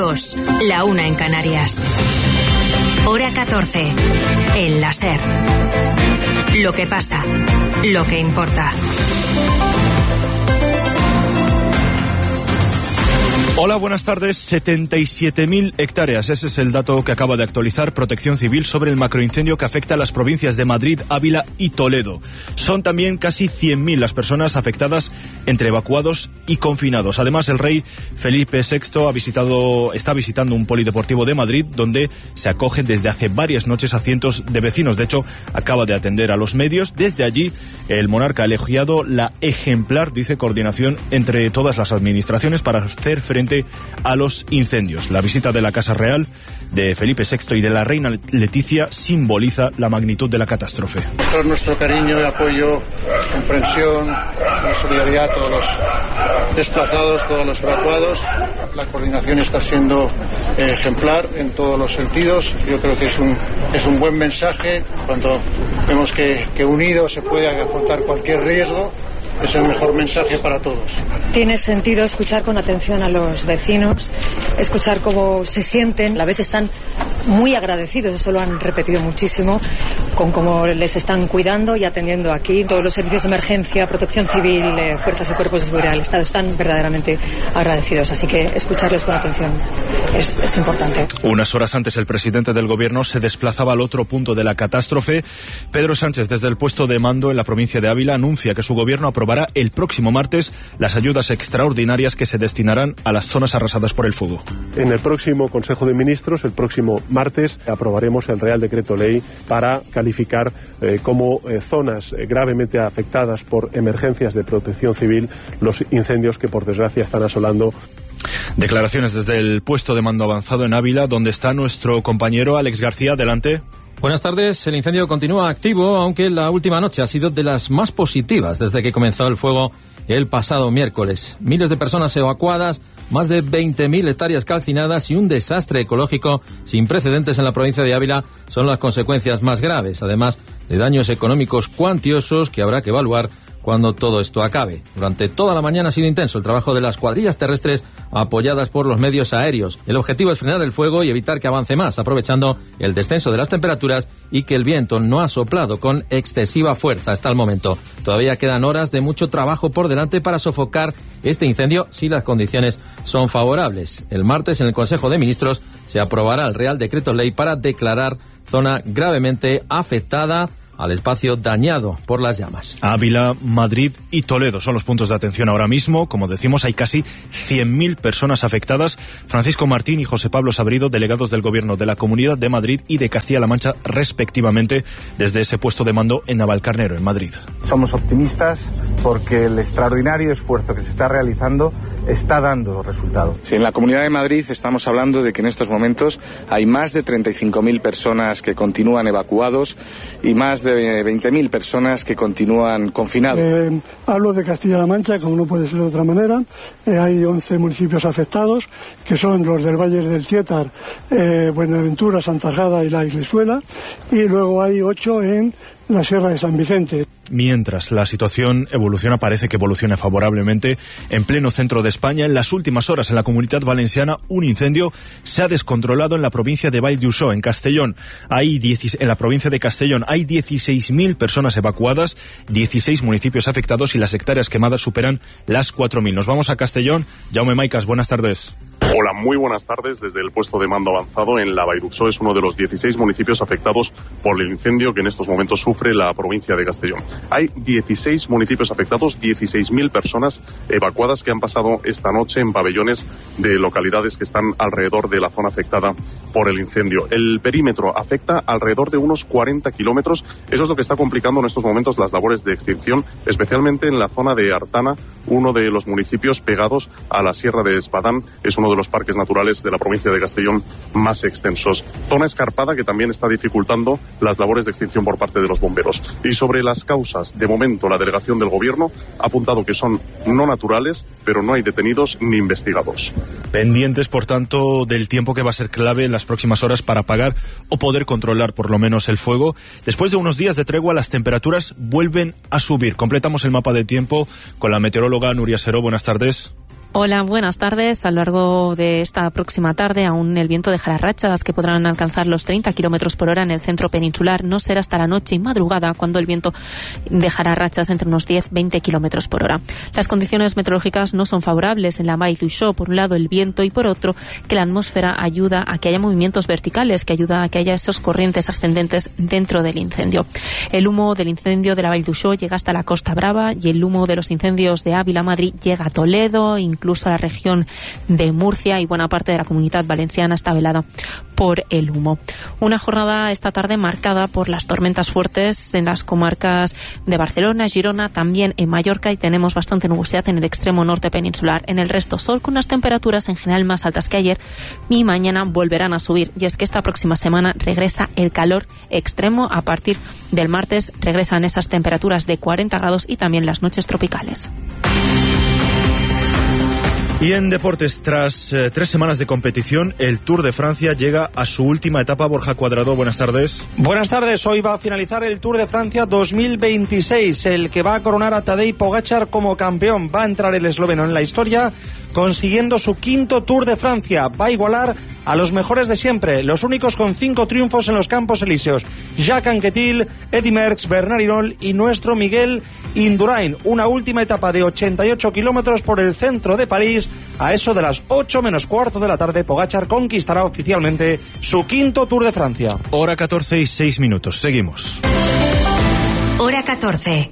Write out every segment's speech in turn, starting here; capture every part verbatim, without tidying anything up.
dos, la una en Canarias. Hora catorce, el la SER. Lo que pasa, lo que importa. Hola, buenas tardes. setenta y siete mil hectáreas. Ese es el dato que acaba de actualizar Protección Civil sobre el macroincendio que afecta a las provincias de Madrid, Ávila y Toledo. Son también casi cien mil las personas afectadas entre evacuados y confinados. Además, el rey Felipe sexto ha visitado, está visitando un polideportivo de Madrid donde se acogen desde hace varias noches a cientos de vecinos. De hecho, acaba de atender a los medios. Desde allí, el monarca ha elogiado la ejemplar, dice, coordinación entre todas las administraciones para hacer frente a los incendios. La visita de la Casa Real de Felipe sexto y de la reina Leticia simboliza la magnitud de la catástrofe. Todo nuestro cariño y apoyo, comprensión y solidaridad a todos los desplazados, todos los evacuados. La coordinación está siendo eh, ejemplar en todos los sentidos. Yo creo que es un, es un buen mensaje cuando vemos que, que unidos se puede afrontar cualquier riesgo. Es el mejor mensaje para todos. Tiene sentido escuchar con atención a los vecinos, escuchar cómo se sienten. A la vez están muy agradecidos, eso lo han repetido muchísimo, con cómo les están cuidando y atendiendo aquí. Todos los servicios de emergencia, protección civil, eh, fuerzas y cuerpos de seguridad del Estado están verdaderamente agradecidos. Así que escucharles con atención es, es importante. Unas horas antes, el presidente del Gobierno se desplazaba al otro punto de la catástrofe. Pedro Sánchez, desde el puesto de mando en la provincia de Ávila, anuncia que su Gobierno aprobará el próximo martes las ayudas extraordinarias que se destinarán a las zonas arrasadas por el fuego. En el próximo Consejo de Ministros, el próximo martes, aprobaremos el Real Decreto Ley para calificar eh, como eh, zonas eh, gravemente afectadas por emergencias de protección civil los incendios que por desgracia están asolando. Declaraciones desde el puesto de mando avanzado en Ávila, donde está nuestro compañero Alex García. Adelante. Buenas tardes. El incendio continúa activo, aunque la última noche ha sido de las más positivas desde que comenzó el fuego el pasado miércoles. Miles de personas evacuadas, más de veinte mil hectáreas calcinadas y un desastre ecológico sin precedentes en la provincia de Ávila son las consecuencias más graves, además de daños económicos cuantiosos que habrá que evaluar cuando todo esto acabe. Durante toda la mañana ha sido intenso el trabajo de las cuadrillas terrestres apoyadas por los medios aéreos. El objetivo es frenar el fuego y evitar que avance más, aprovechando el descenso de las temperaturas y que el viento no ha soplado con excesiva fuerza hasta el momento. Todavía quedan horas de mucho trabajo por delante para sofocar este incendio si las condiciones son favorables. El martes en el Consejo de Ministros se aprobará el Real Decreto Ley para declarar zona gravemente afectada al espacio dañado por las llamas. Ávila, Madrid y Toledo son los puntos de atención ahora mismo. Como decimos, hay casi cien mil personas afectadas. Francisco Martín y José Pablo Sabrido, delegados del Gobierno de la Comunidad de Madrid y de Castilla-La Mancha, respectivamente, desde ese puesto de mando en Navalcarnero, en Madrid. Somos optimistas porque el extraordinario esfuerzo que se está realizando está dando resultado. Sí, en la Comunidad de Madrid estamos hablando de que en estos momentos hay más de treinta y cinco mil personas que continúan evacuados y más de veinte mil personas que continúan confinados. Eh, hablo de Castilla-La Mancha, como no puede ser de otra manera. Eh, hay once municipios afectados, que son los del Valle del Tietar, eh, Buenaventura, Santajada y la Iglesuela, y luego hay ocho en la Sierra de San Vicente. Mientras la situación evoluciona, parece que evoluciona favorablemente en pleno centro de España. En las últimas horas en la Comunidad Valenciana un incendio se ha descontrolado en la provincia de Vall d'Uixó, en Castellón. Hay diez, en la provincia de Castellón hay dieciséis mil personas evacuadas, dieciséis municipios afectados y las hectáreas quemadas superan las cuatro mil. Nos vamos a Castellón. Jaume Maicas, buenas tardes. Hola, muy buenas tardes. Desde el puesto de mando avanzado en la Vall d'Uixó es uno de los dieciséis municipios afectados por el incendio que en estos momentos sufre la provincia de Castellón. Hay dieciséis municipios afectados, dieciséis mil personas evacuadas que han pasado esta noche en pabellones de localidades que están alrededor de la zona afectada por el incendio. El perímetro afecta alrededor de unos cuarenta kilómetros. Eso es lo que está complicando en estos momentos las labores de extinción, especialmente en la zona de Artana, uno de los municipios pegados a la Sierra de Espadán. Es uno de los parques naturales de la provincia de Castellón más extensos. Zona escarpada que también está dificultando las labores de extinción por parte de los bomberos. Y sobre las causas, de momento la delegación del Gobierno ha apuntado que son no naturales, pero no hay detenidos ni investigados. Pendientes, por tanto, del tiempo que va a ser clave en las próximas horas para apagar o poder controlar por lo menos el fuego. Después de unos días de tregua, las temperaturas vuelven a subir. Completamos el mapa de tiempo con la meteoróloga Nuria Seró. Buenas tardes. Hola, buenas tardes. A lo largo de esta próxima tarde aún el viento dejará rachas que podrán alcanzar los treinta kilómetros por hora en el centro peninsular. No será hasta la noche y madrugada cuando el viento dejará rachas entre unos diez a veinte kilómetros por hora. Las condiciones meteorológicas no son favorables en la Vall d'Uixó. Por un lado el viento y por otro que la atmósfera ayuda a que haya movimientos verticales, que ayuda a que haya esos corrientes ascendentes dentro del incendio. El humo del incendio de la Vall d'Uixó llega hasta la Costa Brava y el humo de los incendios de Ávila, Madrid, llega a Toledo, incluso a la región de Murcia, y buena parte de la Comunidad Valenciana está velada por el humo. Una jornada esta tarde marcada por las tormentas fuertes en las comarcas de Barcelona, Girona, también en Mallorca, y tenemos bastante nubosidad en el extremo norte peninsular. En el resto, sol con unas temperaturas en general más altas que ayer, y mañana volverán a subir. Y es que esta próxima semana regresa el calor extremo. A partir del martes regresan esas temperaturas de cuarenta grados y también las noches tropicales. Y en deportes, tras eh, tres semanas de competición, el Tour de Francia llega a su última etapa. Borja Cuadrado, buenas tardes. Buenas tardes. Hoy va a finalizar el Tour de Francia dos mil veintiséis, el que va a coronar a Tadej Pogačar como campeón. Va a entrar el esloveno en la historia, consiguiendo su quinto Tour de Francia. Va a igualar a los mejores de siempre, los únicos con cinco triunfos en los Campos Elíseos: Jacques Anquetil, Eddy Merckx, Bernard Hinault y nuestro Miguel Indurain. Una última etapa de ochenta y ocho kilómetros por el centro de París. A eso de las ocho menos cuarto de la tarde, Pogačar conquistará oficialmente su quinto Tour de Francia. Hora catorce y seis minutos. Seguimos. Hora catorce.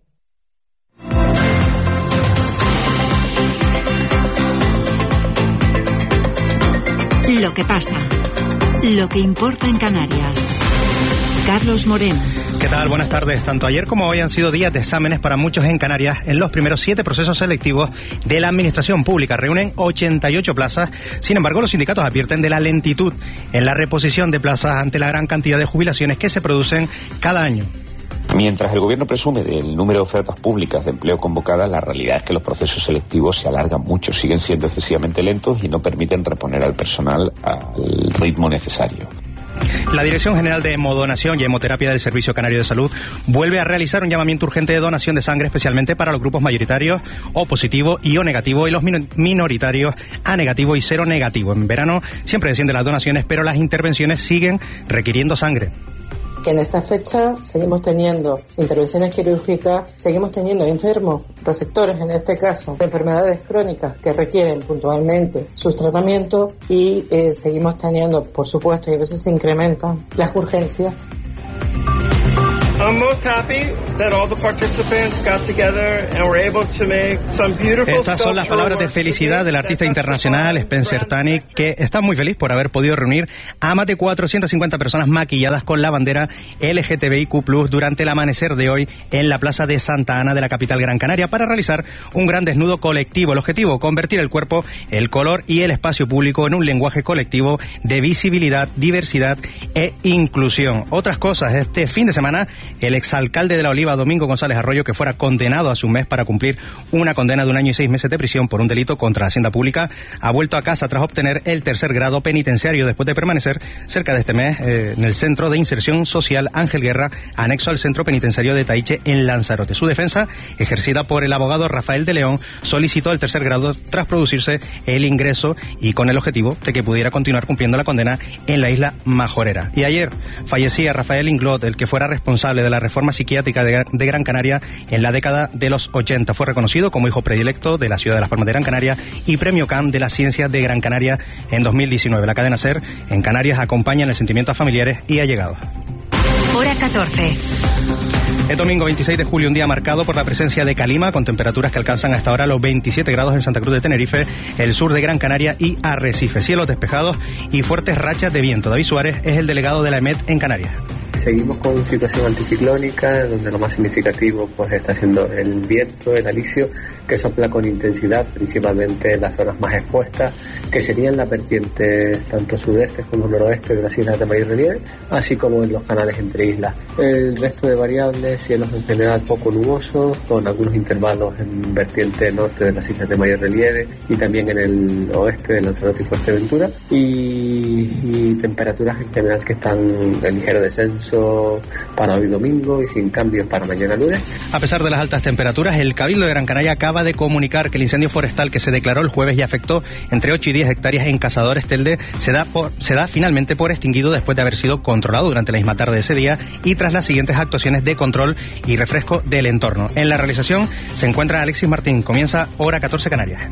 Lo que pasa, lo que importa en Canarias. Carlos Moreno. ¿Qué tal? Buenas tardes. Tanto ayer como hoy han sido días de exámenes para muchos en Canarias en los primeros siete procesos selectivos de la Administración Pública. Reúnen ochenta y ocho plazas. Sin embargo, los sindicatos advierten de la lentitud en la reposición de plazas ante la gran cantidad de jubilaciones que se producen cada año. Mientras el Gobierno presume del número de ofertas públicas de empleo convocadas, la realidad es que los procesos selectivos se alargan mucho, siguen siendo excesivamente lentos y no permiten reponer al personal al ritmo necesario. La Dirección General de Hemodonación y Hemoterapia del Servicio Canario de Salud vuelve a realizar un llamamiento urgente de donación de sangre, especialmente para los grupos mayoritarios O positivo y O negativo, y los minoritarios A negativo y cero negativo. En verano siempre descienden las donaciones, pero las intervenciones siguen requiriendo sangre. Que en esta fecha seguimos teniendo intervenciones quirúrgicas, seguimos teniendo enfermos, receptores en este caso, de enfermedades crónicas que requieren puntualmente sus tratamientos, y eh, seguimos teniendo, por supuesto, y a veces se incrementan las urgencias. I'm most happy that all the participants got together and were able to make some beautiful. Estas son las palabras de felicidad del artista internacional Spencer Tunick, que está muy feliz por haber podido reunir a más de cuatrocientas cincuenta personas maquilladas con la bandera L G T B I Q plus, durante el amanecer de hoy en la plaza de Santa Ana de la capital Gran Canaria, para realizar un gran desnudo colectivo. El objetivo: convertir el cuerpo, el color y el espacio público en un lenguaje colectivo de visibilidad, diversidad e inclusión. Otras cosas, este fin de semana el exalcalde de La Oliva, Domingo González Arroyo, que fuera condenado hace un mes para cumplir una condena de un año y seis meses de prisión por un delito contra la hacienda pública, ha vuelto a casa tras obtener el tercer grado penitenciario después de permanecer cerca de este mes eh, en el Centro de Inserción Social Ángel Guerra, anexo al Centro Penitenciario de Taiche, en Lanzarote. Su defensa, ejercida por el abogado Rafael de León, solicitó el tercer grado tras producirse el ingreso y con el objetivo de que pudiera continuar cumpliendo la condena en la isla Majorera. Y ayer fallecía Rafael Inglot, el que fuera responsable de la reforma psiquiátrica de, de Gran Canaria en la década de los ochenta. Fue reconocido como hijo predilecto de la ciudad de Las Palmas de Gran Canaria y premio C A M de las Ciencias de Gran Canaria en dos mil diecinueve. La cadena SER en Canarias acompaña en el sentimiento a familiares y allegados. Hora catorce. El domingo veintiséis de julio, un día marcado por la presencia de calima, con temperaturas que alcanzan hasta ahora los veintisiete grados en Santa Cruz de Tenerife, el sur de Gran Canaria y Arrecife. Cielos despejados y fuertes rachas de viento. David Suárez es el delegado de la E M E T en Canarias. Seguimos con situación anticiclónica, donde lo más significativo pues está siendo el viento, el alisio, que sopla con intensidad, principalmente en las zonas más expuestas, que serían las vertientes tanto sudeste como noroeste de las islas de mayor relieve, así como en los canales entre islas. El resto de variables, cielos en general poco nubosos, con algunos intervalos en vertiente norte de las islas de mayor relieve y también en el oeste de Lanzarote y Fuerteventura, y, y temperaturas en general que están en ligero descenso descanso para hoy domingo y sin cambios para mañana lunes. A pesar de las altas temperaturas, el Cabildo de Gran Canaria acaba de comunicar que el incendio forestal que se declaró el jueves y afectó entre ocho y diez hectáreas en Cazadores Telde se da, por, se da finalmente por extinguido después de haber sido controlado durante la misma tarde de ese día y tras las siguientes actuaciones de control y refresco del entorno. En la realización se encuentra Alexis Martín. Comienza Hora catorce Canarias.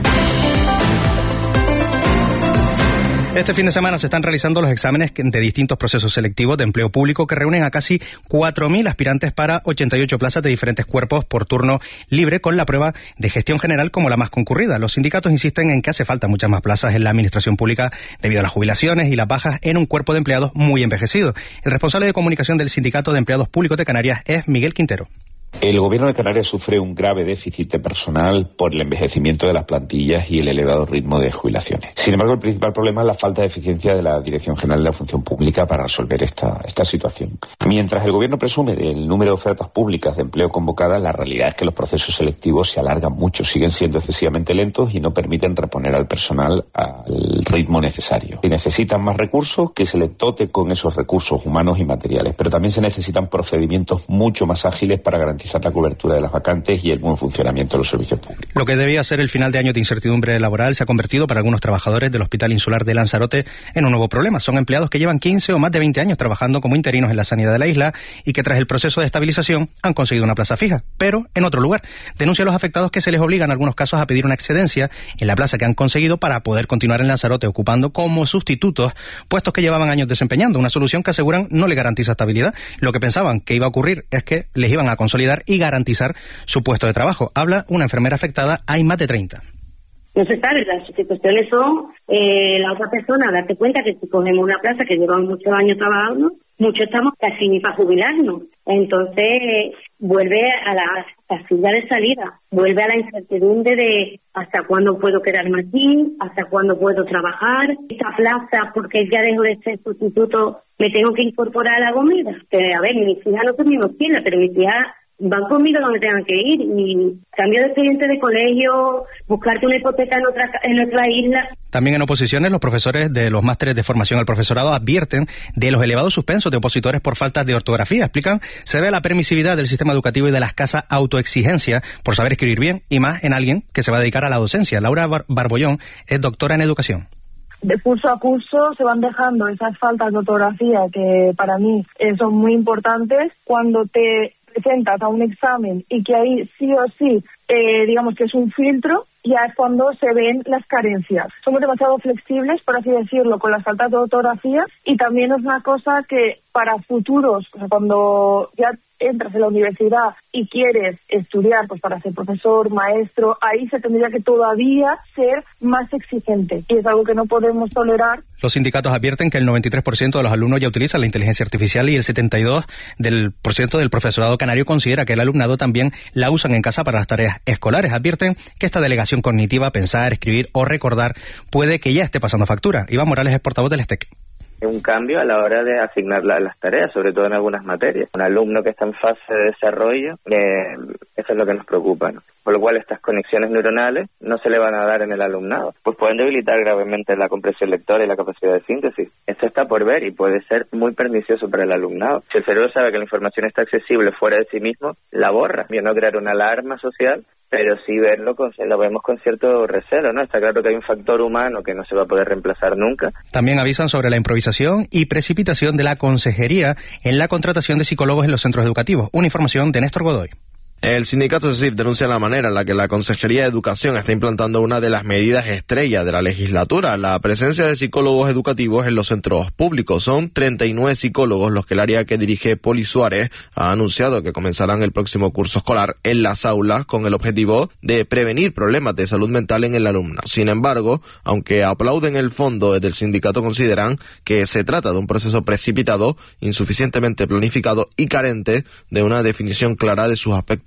Este fin de semana se están realizando los exámenes de distintos procesos selectivos de empleo público que reúnen a casi cuatro mil aspirantes para ochenta y ocho plazas de diferentes cuerpos por turno libre, con la prueba de gestión general como la más concurrida. Los sindicatos insisten en que hace falta muchas más plazas en la administración pública debido a las jubilaciones y las bajas en un cuerpo de empleados muy envejecido. El responsable de comunicación del Sindicato de Empleados Públicos de Canarias es Miguel Quintero. El Gobierno de Canarias sufre un grave déficit de personal por el envejecimiento de las plantillas y el elevado ritmo de jubilaciones. Sin embargo, el principal problema es la falta de eficiencia de la Dirección General de la Función Pública para resolver esta, esta situación. Mientras el Gobierno presume del número de ofertas públicas de empleo convocadas, la realidad es que los procesos selectivos se alargan mucho, siguen siendo excesivamente lentos y no permiten reponer al personal al ritmo necesario. Si necesitan más recursos, que se les dote con esos recursos humanos y materiales, pero también se necesitan procedimientos mucho más ágiles para garantizar la cobertura de las vacantes y el buen funcionamiento de los servicios públicos. Lo que debía ser el final de año de incertidumbre laboral se ha convertido para algunos trabajadores del Hospital Insular de Lanzarote en un nuevo problema. Son empleados que llevan quince o más de veinte años trabajando como interinos en la sanidad de la isla y que tras el proceso de estabilización han conseguido una plaza fija, pero en otro lugar. Denuncian los afectados que se les obliga en algunos casos a pedir una excedencia en la plaza que han conseguido para poder continuar en Lanzarote ocupando como sustitutos puestos que llevaban años desempeñando, una solución que aseguran no le garantiza estabilidad. Lo que pensaban que iba a ocurrir es que les iban a consolidar y garantizar su puesto de trabajo. Habla una enfermera afectada, hay más de treinta. No se sabe, las sustituciones son eh, la otra persona, darte cuenta que si cogemos una plaza que llevamos muchos años trabajando, muchos estamos casi ni para jubilarnos. Entonces vuelve a la, la silla de salida, vuelve a la incertidumbre de hasta cuándo puedo quedarme aquí, hasta cuándo puedo trabajar. Esta plaza, porque ya dejo de ser sustituto, me tengo que incorporar a la comida. Que, a ver, mis hijas no son mis tiendas, pero mis hijas van conmigo donde tengan que ir, y cambio de expediente de colegio, buscarte una hipoteca en otra en otra isla. También en oposiciones, los profesores de los másteres de formación al profesorado advierten de los elevados suspensos de opositores por faltas de ortografía. Explican, se ve la permisividad del sistema educativo y de la escasa autoexigencia por saber escribir bien, y más en alguien que se va a dedicar a la docencia. Laura Bar- Barbollón es doctora en educación. De curso a curso se van dejando esas faltas de ortografía que para mí eh, son muy importantes. Cuando te presentas a un examen y que ahí sí o sí, eh, digamos que es un filtro, ya es cuando se ven las carencias. Somos demasiado flexibles, por así decirlo, con las faltas de ortografía, y también es una cosa que para futuros, o sea, cuando ya entras en la universidad y quieres estudiar pues para ser profesor, maestro, ahí se tendría que todavía ser más exigente, y es algo que no podemos tolerar. Los sindicatos advierten que el noventa y tres por ciento de los alumnos ya utilizan la inteligencia artificial y el setenta y dos por ciento del profesorado canario considera que el alumnado también la usan en casa para las tareas escolares. Advierten que esta delegación cognitiva, pensar, escribir o recordar, puede que ya esté pasando factura. Iván Morales es portavoz del STEC. Un cambio a la hora de asignar la, las tareas, sobre todo en algunas materias. Un alumno que está en fase de desarrollo, eh, eso es lo que nos preocupa, ¿no? Por lo cual estas conexiones neuronales no se le van a dar en el alumnado. Pues pueden debilitar gravemente la comprensión lectora y la capacidad de síntesis. Esto está por ver y puede ser muy pernicioso para el alumnado. Si el cerebro sabe que la información está accesible fuera de sí mismo, la borra. Y no crear una alarma social, pero sí verlo, con, lo vemos con cierto recelo, ¿no? Está claro que hay un factor humano que no se va a poder reemplazar nunca. También avisan sobre la improvisación y precipitación de la consejería en la contratación de psicólogos en los centros educativos. Una información de Néstor Godoy. El sindicato SESIF denuncia la manera en la que la Consejería de Educación está implantando una de las medidas estrella de la legislatura, la presencia de psicólogos educativos en los centros públicos. Son treinta y nueve psicólogos los que el área que dirige Poli Suárez ha anunciado que comenzarán el próximo curso escolar en las aulas con el objetivo de prevenir problemas de salud mental en el alumnado. Sin embargo, aunque aplauden el fondo, desde el sindicato consideran que se trata de un proceso precipitado, insuficientemente planificado y carente de una definición clara de sus aspectos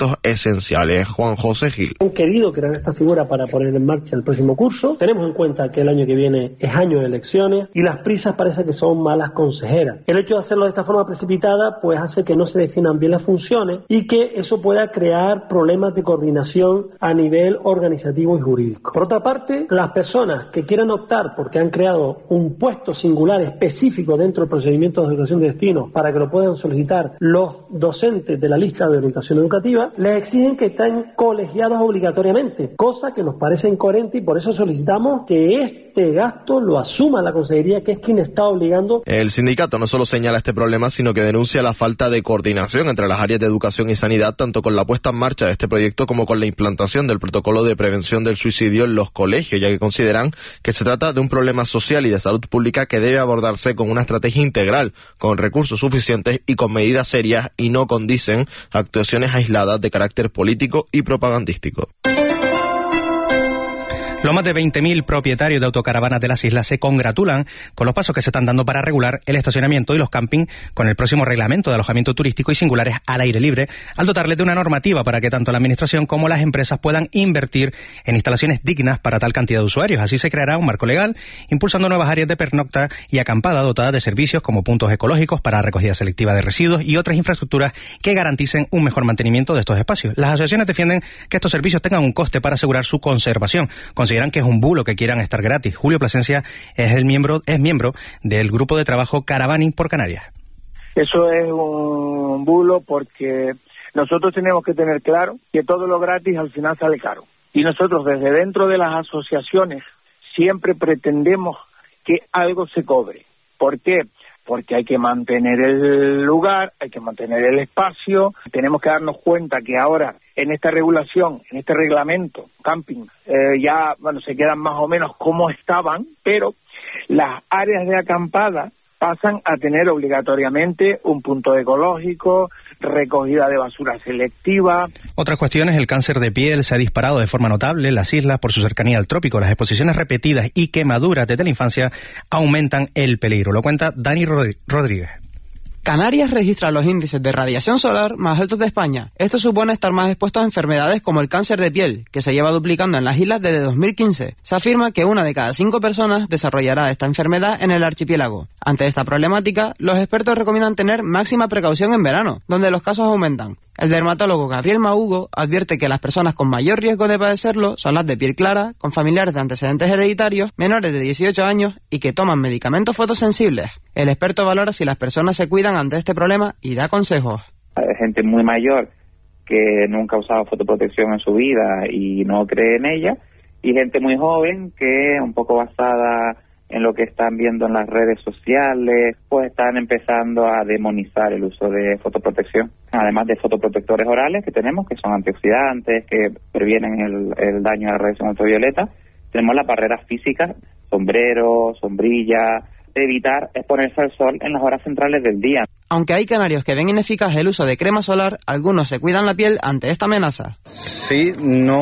productos esenciales. Juan José Gil. Han querido crear esta figura para poner en marcha el próximo curso. Tenemos en cuenta que el año que viene es año de elecciones y las prisas parece que son malas consejeras. El hecho de hacerlo de esta forma precipitada pues hace que no se definan bien las funciones y que eso pueda crear problemas de coordinación a nivel organizativo y jurídico. Por otra parte, las personas que quieran optar porque han creado un puesto singular específico dentro del procedimiento de educación de destino para que lo puedan solicitar los docentes de la lista de orientación educativa, les exigen que estén colegiados obligatoriamente, cosa que nos parece incoherente y por eso solicitamos que este gasto lo asuma la Consejería, que es quien está obligando. El sindicato no solo señala este problema, sino que denuncia la falta de coordinación entre las áreas de educación y sanidad, tanto con la puesta en marcha de este proyecto como con la implantación del protocolo de prevención del suicidio en los colegios, ya que consideran que se trata de un problema social y de salud pública que debe abordarse con una estrategia integral, con recursos suficientes y con medidas serias, y no condicen actuaciones aisladas de carácter político y propagandístico. Los más de veinte mil propietarios de autocaravanas de las islas se congratulan con los pasos que se están dando para regular el estacionamiento y los camping con el próximo reglamento de alojamiento turístico y singulares al aire libre, al dotarles de una normativa para que tanto la administración como las empresas puedan invertir en instalaciones dignas para tal cantidad de usuarios. Así se creará un marco legal, impulsando nuevas áreas de pernocta y acampada dotadas de servicios como puntos ecológicos para recogida selectiva de residuos y otras infraestructuras que garanticen un mejor mantenimiento de estos espacios. Las asociaciones defienden que estos servicios tengan un coste para asegurar su conservación. Consideran que es un bulo que quieran estar gratis. Julio Plasencia es el miembro es miembro del grupo de trabajo Caravaning por Canarias. Eso es un bulo porque nosotros tenemos que tener claro que todo lo gratis al final sale caro. Y nosotros desde dentro de las asociaciones siempre pretendemos que algo se cobre. ¿Por qué? Porque hay que mantener el lugar, hay que mantener el espacio. Tenemos que darnos cuenta que ahora en esta regulación, en este reglamento, camping, eh, ya bueno se quedan más o menos como estaban, pero las áreas de acampada pasan a tener obligatoriamente un punto ecológico, recogida de basura selectiva. Otras cuestiones, el cáncer de piel se ha disparado de forma notable en las islas por su cercanía al trópico. Las exposiciones repetidas y quemaduras desde la infancia aumentan el peligro. Lo cuenta Dani Rodríguez. Canarias registra los índices de radiación solar más altos de España. Esto supone estar más expuestos a enfermedades como el cáncer de piel, que se lleva duplicando en las islas desde dos mil quince. Se afirma que una de cada cinco personas desarrollará esta enfermedad en el archipiélago. Ante esta problemática, los expertos recomiendan tener máxima precaución en verano, donde los casos aumentan. El dermatólogo Gabriel Mahugo advierte que las personas con mayor riesgo de padecerlo son las de piel clara, con familiares de antecedentes hereditarios, menores de dieciocho años y que toman medicamentos fotosensibles. El experto valora si las personas se cuidan ante este problema y da consejos. Hay gente muy mayor que nunca ha usado fotoprotección en su vida y no cree en ella, y gente muy joven que, un poco basada en lo que están viendo en las redes sociales, pues están empezando a demonizar el uso de fotoprotección. Además de fotoprotectores orales que tenemos, que son antioxidantes, que previenen el, el daño a la radiación ultravioleta, tenemos las barreras físicas, sombrero, sombrilla, de evitar exponerse al sol en las horas centrales del día. Aunque hay canarios que ven ineficaz el uso de crema solar, algunos se cuidan la piel ante esta amenaza. Sí,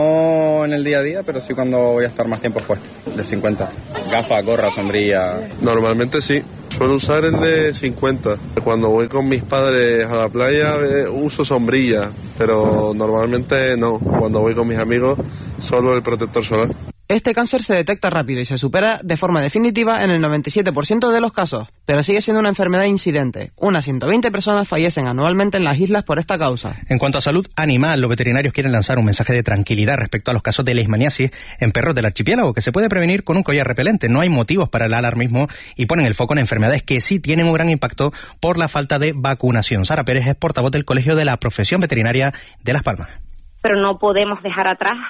no en el día a día, pero sí cuando voy a estar más tiempo expuesto, de cincuenta. Gafas, gorra, sombrilla. Normalmente sí, suelo usar el de cincuenta. Cuando voy con mis padres a la playa eh, uso sombrilla, pero normalmente no. Cuando voy con mis amigos, solo el protector solar. Este cáncer se detecta rápido y se supera de forma definitiva en el noventa y siete por ciento de los casos, pero sigue siendo una enfermedad incidente. Unas ciento veinte personas fallecen anualmente en las islas por esta causa. En cuanto a salud animal, los veterinarios quieren lanzar un mensaje de tranquilidad respecto a los casos de leishmaniasis en perros del archipiélago, que se puede prevenir con un collar repelente. No hay motivos para el alarmismo y ponen el foco en enfermedades que sí tienen un gran impacto por la falta de vacunación. Sara Pérez es portavoz del Colegio de la Profesión Veterinaria de Las Palmas. Pero no podemos dejar atrás